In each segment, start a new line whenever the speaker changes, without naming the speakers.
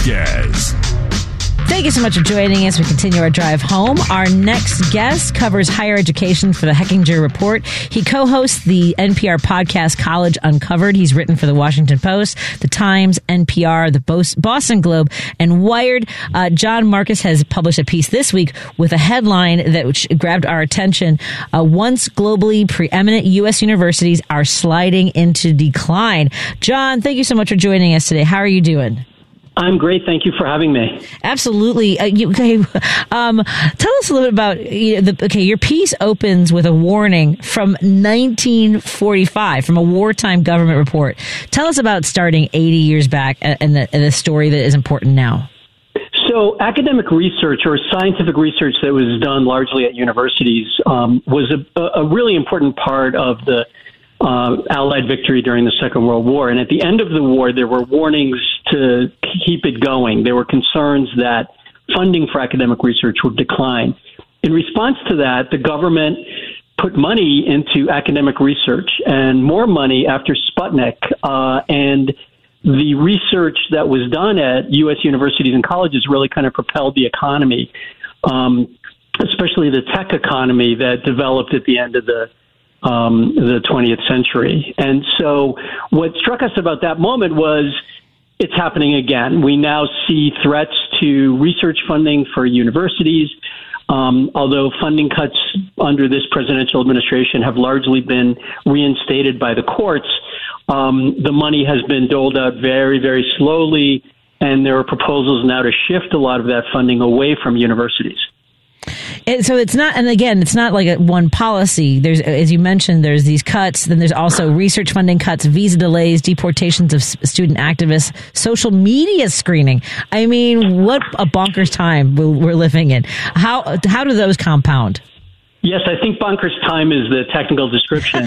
Vasquez.
Thank you so much for joining us. We continue our drive home. Our next guest covers higher education for the Hechinger Report. He co-hosts the NPR podcast College Uncovered. He's written for the Washington Post, the Times, NPR, the Boston Globe, and Wired. John Marcus has published a piece this week with a headline that grabbed our attention. Once globally preeminent U.S. universities are sliding into decline. John, thank you so much for joining us today. How are you doing?
I'm great. Thank you for having me.
Absolutely. Tell us a little bit about, your piece opens with a warning from 1945, from a wartime government report. Tell us about starting 80 years back and the story that is important now.
So academic research or scientific research that was done largely at universities was a really important part of the Allied victory during the Second World War. And at the end of the war, there were warnings to keep it going. There were concerns that funding for academic research would decline. In response to that, the government put money into academic research and more money after Sputnik. And the research that was done at U.S. universities and colleges really kind of propelled the economy, especially the tech economy that developed at the end of the 20th century. And so what struck us about that moment was it's happening again. We now see threats to research funding for universities, although funding cuts under this presidential administration have largely been reinstated by the courts. The money has been doled out very, very slowly, and there are proposals now to shift a lot of that funding away from universities.
So it's not, and again, it's not like a one policy. There's, as you mentioned, there's these cuts. Then there's also research funding cuts, visa delays, deportations of student activists, social media screening. I mean, what a bonkers time we're living in. How do those compound?
Yes, I think bonkers time is the technical description.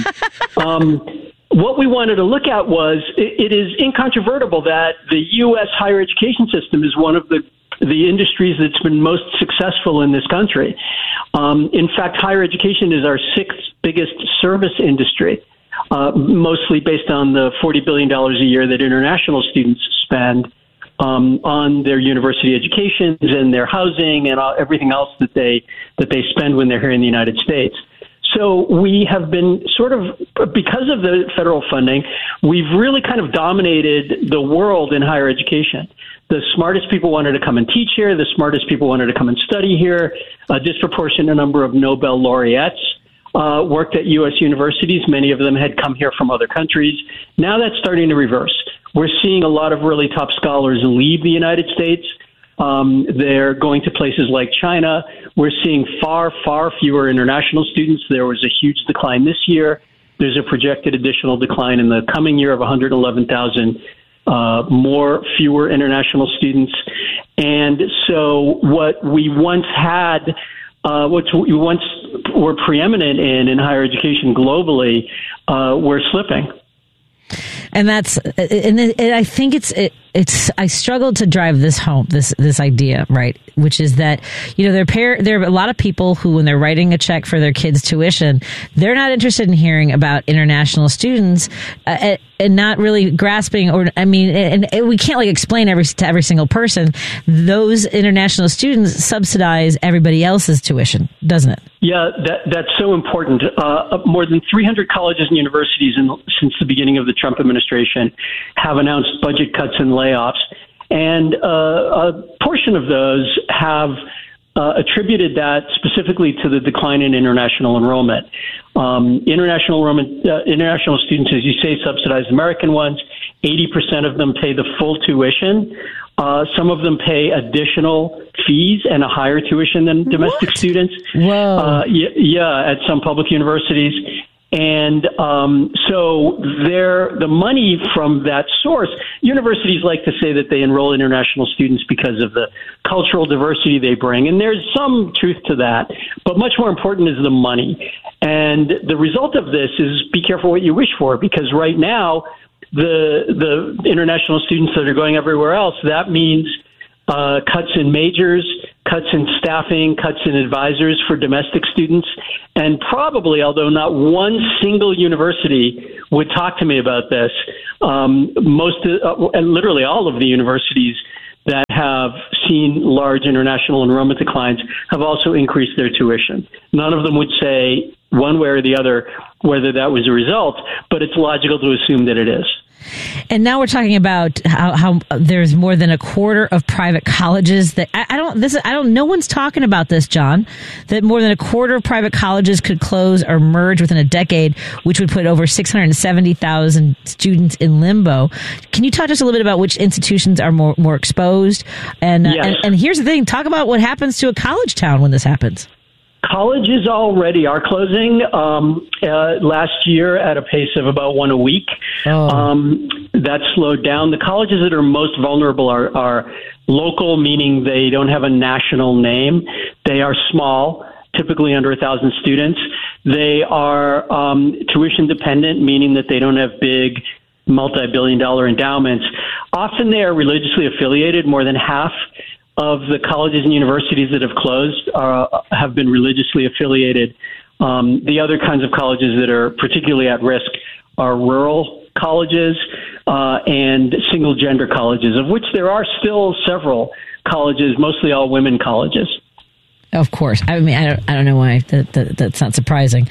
What we wanted to look at was it is incontrovertible that the U.S. higher education system is one of the industries that's been most successful in this country. In fact, higher education is our sixth biggest service industry, mostly based on the $40 billion a year that international students spend on their university educations and their housing and everything else that they spend when they're here in the United States. So we have been sort of, because of the federal funding, we've really kind of dominated the world in higher education. The smartest people wanted to come and teach here. The smartest people wanted to come and study here. A disproportionate number of Nobel laureates worked at U.S. universities. Many of them had come here from other countries. Now that's starting to reverse. We're seeing a lot of really top scholars leave the United States. They're going to places like China. We're seeing far, far fewer international students. There was a huge decline this year. There's a projected additional decline in the coming year of 111,000 fewer international students. And so what we once had, what we once were preeminent in higher education globally, we're slipping.
And that's, and I think it's, I struggle to drive this home, this idea, right? Which is that, there are a lot of people who, when they're writing a check for their kids' tuition, they're not interested in hearing about international students, and not really grasping, and we can't explain to every single person. Those international students subsidize everybody else's tuition, doesn't it?
Yeah, that's so important. More than 300 colleges and universities since the beginning of the Trump administration have announced budget cuts and layoffs. And a portion of those have attributed that specifically to the decline in international enrollment. International students, as you say, subsidize American ones. 80% of them pay the full tuition. Some of them pay additional fees and a higher tuition than domestic students.
Whoa.
At some public universities. And so the money from that source, universities like to say that they enroll international students because of the cultural diversity they bring. And there's some truth to that. But much more important is the money. And the result of this is be careful what you wish for, because right now, the international students that are going everywhere else, that means cuts in majors, cuts in staffing, cuts in advisors for domestic students. And probably, although not one single university would talk to me about this, literally all of the universities that seen large international enrollment declines have also increased their tuition. None of them would say one way or the other whether that was a result, but it's logical to assume that it is.
And now we're talking about how there's more than a quarter of private colleges that no one's talking about this, John, that more than a quarter of private colleges could close or merge within a decade, which would put over 670,000 students in limbo. Can you talk to us a little bit about which institutions are more exposed?
Yes.
And here's the thing, talk about what happens to a college town when this happens.
Colleges already are closing last year at a pace of about one a week. That slowed down. The colleges that are most vulnerable are local, meaning they don't have a national name. They are small, typically under 1,000 students. They are tuition dependent, meaning that they don't have big multi-billion-dollar endowments. Often they are religiously affiliated. More than half of the colleges and universities that have closed have been religiously affiliated. The other kinds of colleges that are particularly at risk are rural colleges and single-gender colleges, of which there are still several colleges, mostly all women colleges.
Of course. I mean, I don't know why that's not surprising.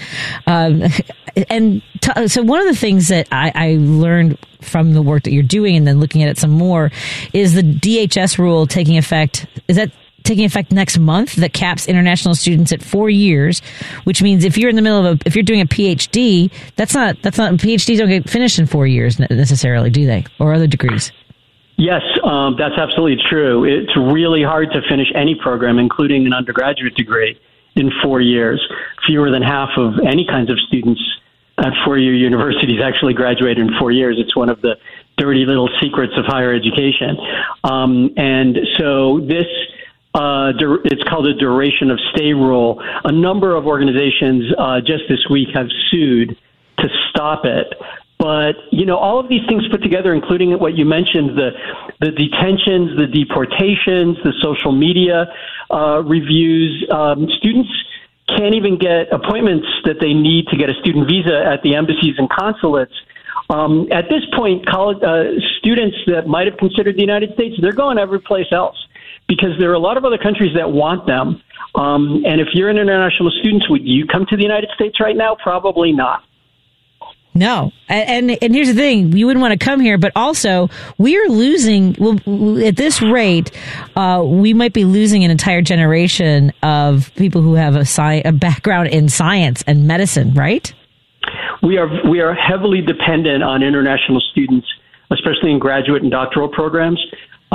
So one of the things that I learned from the work that you're doing and then looking at it some more is the DHS rule taking effect. Is that taking effect next month that caps international students at 4 years, which means if you're in the middle of if you're doing a PhD, that's not PhDs don't get finished in 4 years necessarily, do they? Or other degrees?
Yes, that's absolutely true. It's really hard to finish any program, including an undergraduate degree, in 4 years. Fewer than half of any kinds of students at four-year universities actually graduate in 4 years. It's one of the dirty little secrets of higher education. And so this, it's called a duration of stay rule. A number of organizations just this week have sued to stop it. But, all of these things put together, including what you mentioned, the detentions, the deportations, the social media reviews, students can't even get appointments that they need to get a student visa at the embassies and consulates. At this point, college students that might have considered the United States, they're going every place else because there are a lot of other countries that want them. And if you're an international student, would you come to the United States right now? Probably not.
No. And here's the thing. You wouldn't want to come here, but also we're losing, at this rate, we might be losing an entire generation of people who have a background in science and medicine, right?
We are heavily dependent on international students, especially in graduate and doctoral programs.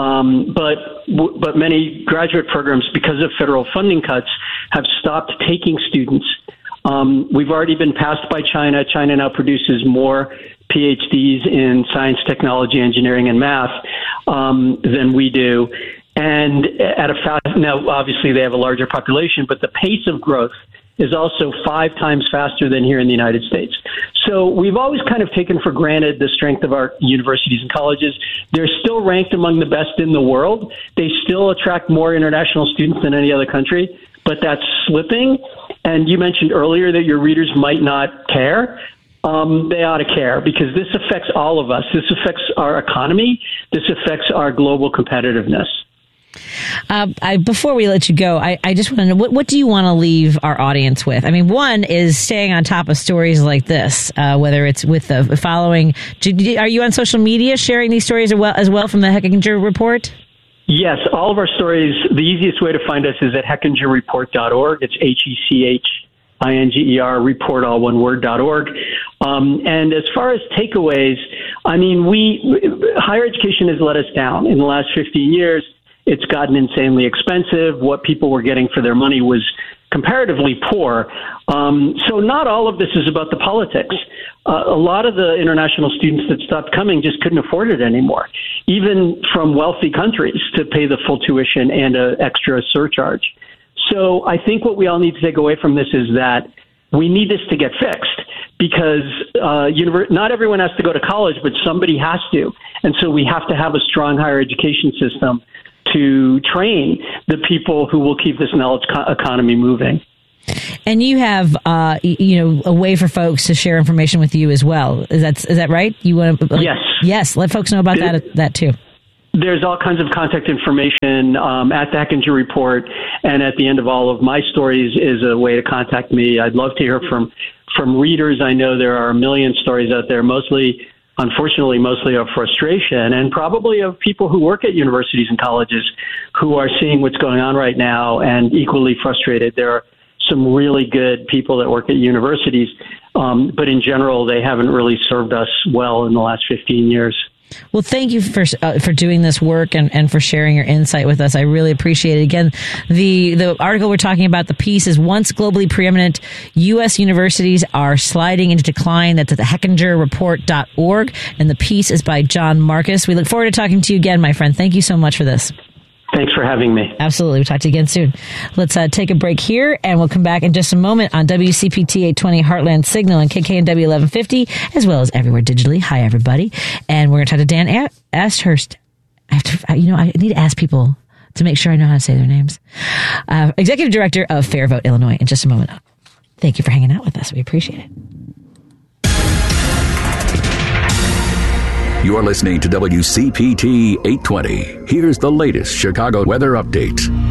But many graduate programs, because of federal funding cuts, have stopped taking students. We've already been passed by China. China now produces more PhDs in science, technology, engineering, and math than we do. And now, obviously, they have a larger population, but the pace of growth is also 5 times faster than here in the United States. So we've always kind of taken for granted the strength of our universities and colleges. They're still ranked among the best in the world. They still attract more international students than any other country, but that's slipping. And you mentioned earlier that your readers might not care. They ought to care because this affects all of us. This affects our economy. This affects our global competitiveness.
Before we let you go, I just want to know, what do you want to leave our audience with? I mean, one is staying on top of stories like this, whether it's with the following. Are you on social media sharing these stories as well from the Hechinger Report?
Yes, all of our stories, the easiest way to find us is at HechingerReport.org. It's HECHINGER, report, all one word, .org. And as far as takeaways, I mean, higher education has let us down in the last 15 years. It's gotten insanely expensive. What people were getting for their money was comparatively poor. So not all of this is about the politics. A lot of the international students that stopped coming just couldn't afford it anymore, even from wealthy countries, to pay the full tuition and an extra surcharge. So I think what we all need to take away from this is that we need this to get fixed because not everyone has to go to college, but somebody has to. And so we have to have a strong higher education system to train the people who will keep this knowledge economy moving.
And you have, a way for folks to share information with you as well. Is that right? You want to?
Yes.
Yes. Let folks know about that too.
There's all kinds of contact information at the Hechinger Report, and at the end of all of my stories is a way to contact me. I'd love to hear from readers. I know there are a million stories out there, unfortunately, mostly of frustration, and probably of people who work at universities and colleges who are seeing what's going on right now and equally frustrated. There are some really good people that work at universities, but in general, they haven't really served us well in the last 15 years.
Well, thank you for doing this work and for sharing your insight with us. I really appreciate it. Again, the article we're talking about, the piece, is Once Globally Preeminent U.S. Universities Are Sliding into Decline. That's at the HechingerReport.org. And the piece is by John Marcus. We look forward to talking to you again, my friend. Thank you so much for this.
Thanks for having me.
Absolutely. We'll talk to you again soon. Let's take a break here, and we'll come back in just a moment on WCPT 820 Heartland Signal and KKNW 1150, as well as everywhere digitally. Hi, everybody. And we're going to talk to Dan Ashurst. I need to ask people to make sure I know how to say their names. Executive Director of Fair Vote Illinois, in just a moment. Thank you for hanging out with us. We appreciate it.
You're listening to WCPT 820. Here's the latest Chicago weather update.